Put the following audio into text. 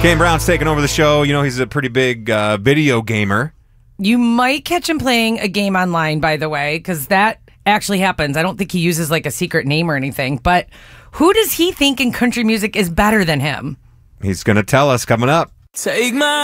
Kane Brown's taking over the show. You know, he's a pretty big video gamer. You might catch him playing a game online, by the way, because that actually happens. I don't think he uses like a secret name or anything, but who does he think in country music is better than him? He's going to tell us coming up. Take my